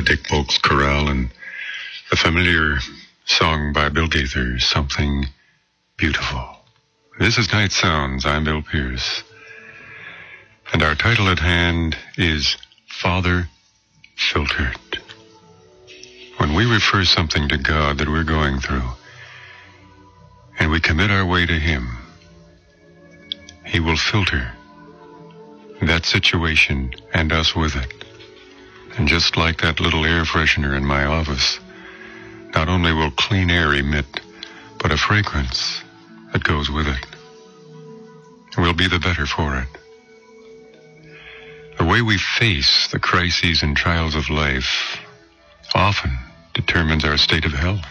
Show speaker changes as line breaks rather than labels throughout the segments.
Dick Bolts Chorale and the familiar song by Bill Gaither, Something Beautiful. This is Night Sounds. I'm Bill Pierce. And our title at hand is Father Filtered. When we refer something to God that we're going through, and we commit our way to Him, He will filter that situation and us with it. And just like that little air freshener in my office, not only will clean air emit, but a fragrance that goes with it. We'll be the better for it. The way we face the crises and trials of life often determines our state of health.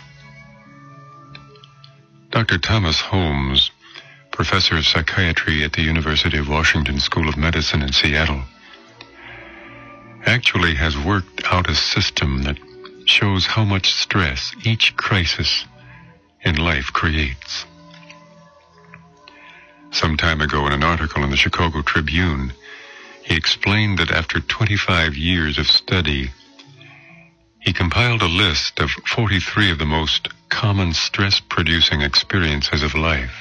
Dr. Thomas Holmes, professor of psychiatry at the University of Washington School of Medicine in Seattle, actually has worked out a system that shows how much stress each crisis in life creates. Some time ago, in an article in the Chicago Tribune, he explained that after 25 years of study, he compiled a list of 43 of the most common stress-producing experiences of life.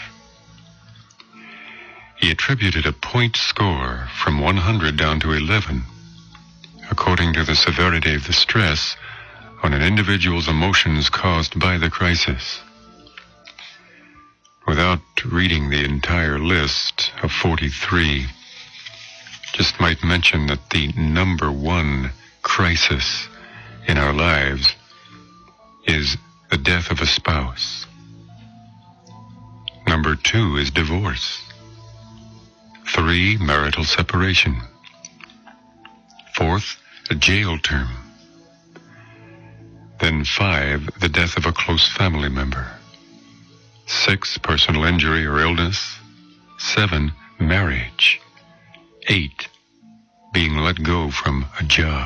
He attributed a point score from 100 down to 11, according to the severity of the stress on an individual's emotions caused by the crisis. Without reading the entire list of 43, just might mention that the number one crisis in our lives is the death of a spouse. Number 2 is divorce. 3, marital separation. 4th, a jail term. Then 5, the death of a close family member. 6, personal injury or illness. 7, marriage. 8, being let go from a job.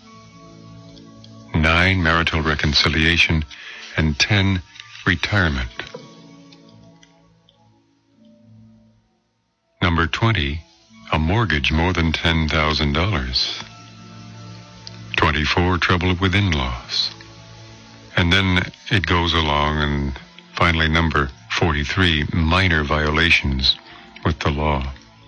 9, marital reconciliation. And 10, retirement. Number 20, a mortgage more than $10,000. 24, trouble with in-laws. And then it goes along, and finally number 43, minor violations with the law.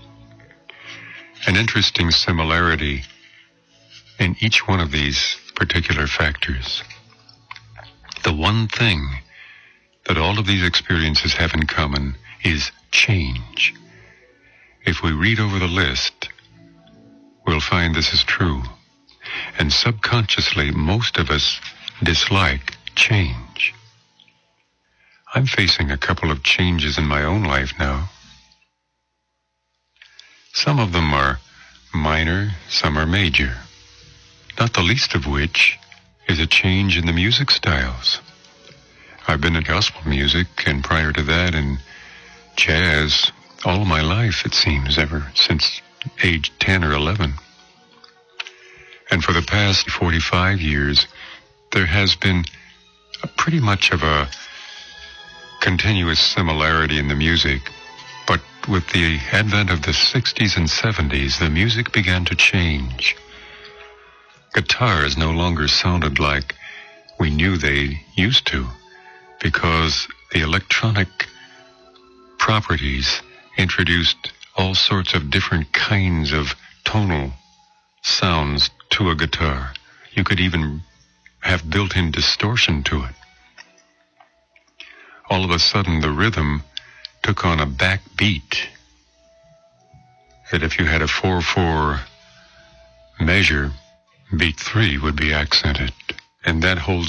An interesting similarity in each one of these particular factors. The one thing that all of these experiences have in common is change. If we read over the list, we'll find this is true. And subconsciously, most of us dislike change. I'm facing a couple of changes in my own life now. Some of them are minor, some are major. Not the least of which is a change in the music styles. I've been in gospel music, and prior to that in jazz, all my life, it seems, ever since age 10 or 11. And for the past 45 years, there has been pretty much of a continuous similarity in the music. But with the advent of the 60s and 70s, the music began to change. Guitars no longer sounded like we knew they used to, because the electronic properties introduced all sorts of different kinds of tonal sounds to a guitar. You could even have built-in distortion to it. All of a sudden, the rhythm took on a backbeat that if you had a 4/4 measure, beat 3 would be accented. And that holds